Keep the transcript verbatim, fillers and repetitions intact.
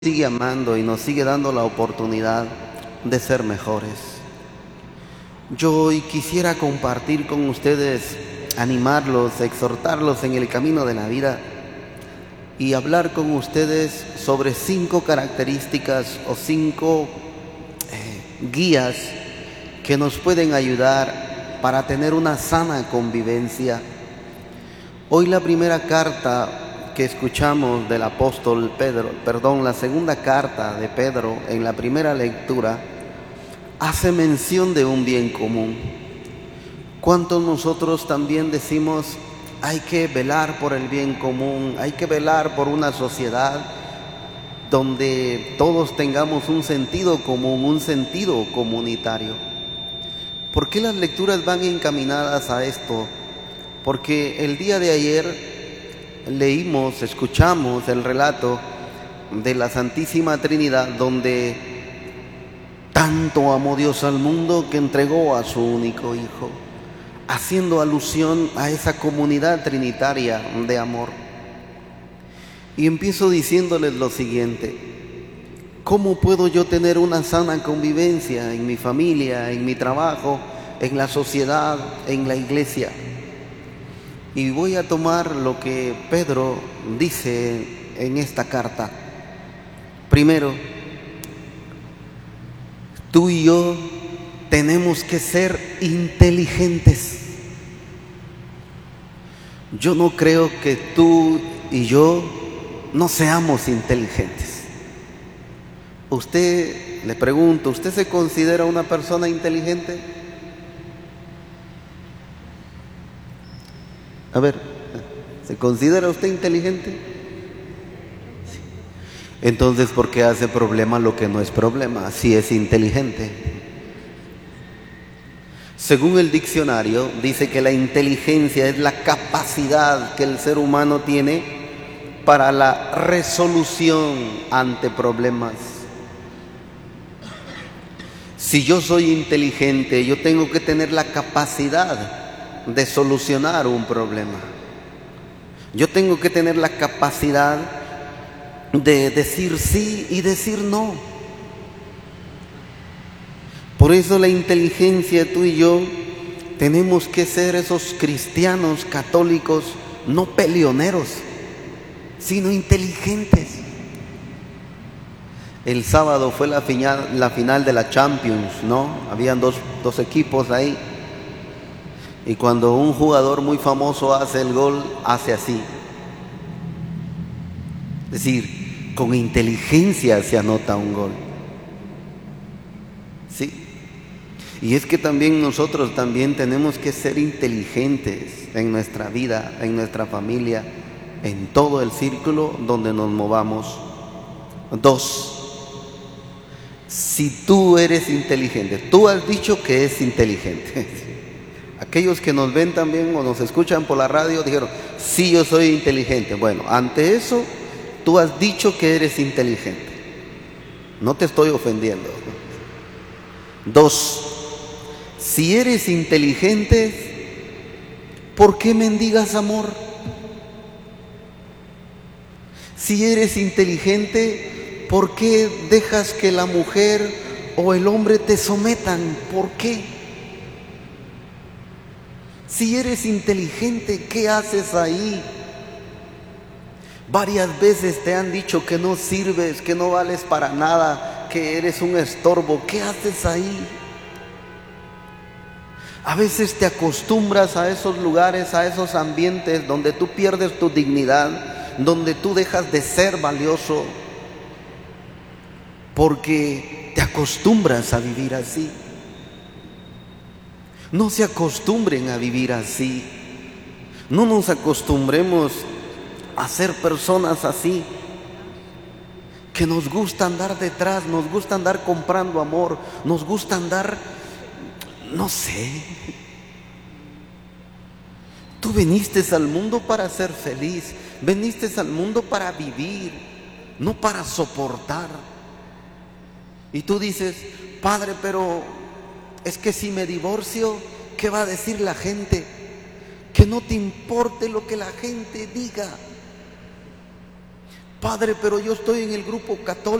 sigue amando y nos sigue dando la oportunidad de ser mejores. Yo hoy quisiera compartir con ustedes, animarlos, exhortarlos en el camino de la vida y hablar con ustedes sobre cinco características o cinco eh, guías que nos pueden ayudar para tener una sana convivencia. Hoy la primera carta que escuchamos del apóstol Pedro, perdón, la segunda carta de Pedro en la primera lectura, hace mención de un bien común. ¿Cuántos nosotros también decimos, hay que velar por el bien común, hay que velar por una sociedad donde todos tengamos un sentido común, un sentido comunitario? ¿Por qué las lecturas van encaminadas a esto? Porque el día de ayer leímos, escuchamos el relato de la Santísima Trinidad, donde tanto amó Dios al mundo que entregó a su único Hijo, haciendo alusión a esa comunidad trinitaria de amor. Y empiezo diciéndoles lo siguiente: ¿cómo puedo yo tener una sana convivencia en mi familia, en mi trabajo, en la sociedad, en la iglesia? Y voy a tomar lo que Pedro dice en esta carta. Primero, tú y yo tenemos que ser inteligentes. Yo no creo que tú y yo no seamos inteligentes. Usted, le pregunto, ¿usted se considera una persona inteligente? A ver, ¿se considera usted inteligente? Sí. Entonces, ¿por qué hace problema lo que no es problema si es inteligente? Según el diccionario, dice que la inteligencia es la capacidad que el ser humano tiene para la resolución ante problemas. Si yo soy inteligente, yo tengo que tener la capacidad de solucionar un problema. Yo tengo que tener la capacidad de decir sí y decir no. Por eso la inteligencia, tú y yo tenemos que ser esos cristianos católicos no peleoneros, sino inteligentes. El sábado fue la final, la final de la Champions, ¿no? Habían dos, dos equipos ahí. Y cuando un jugador muy famoso hace el gol, hace así. Es decir, con inteligencia se anota un gol. ¿Sí? Y es que también nosotros también tenemos que ser inteligentes en nuestra vida, en nuestra familia, en todo el círculo donde nos movamos. Dos, si tú eres inteligente, tú has dicho que es inteligente. Aquellos que nos ven también o nos escuchan por la radio dijeron, sí, yo soy inteligente. Bueno, ante eso, tú has dicho que eres inteligente. No te estoy ofendiendo. Dos, si eres inteligente, ¿por qué mendigas amor? Si eres inteligente, ¿por qué dejas que la mujer o el hombre te sometan? ¿Por qué? Si eres inteligente, ¿qué haces ahí? Varias veces te han dicho que no sirves, que no vales para nada, que eres un estorbo. ¿Qué haces ahí? A veces te acostumbras a esos lugares, a esos ambientes donde tú pierdes tu dignidad, donde tú dejas de ser valioso, porque te acostumbras a vivir así. No se acostumbren a vivir así. No nos acostumbremos a ser personas así, que nos gusta andar detrás, nos gusta andar comprando amor, nos gusta andar, no sé. Tú viniste al mundo para ser feliz, viniste al mundo para vivir, no para soportar. Y tú dices, Padre, pero es que si me divorcio, ¿qué va a decir la gente? Que no te importe lo que la gente diga. Padre, pero yo estoy en el grupo católico.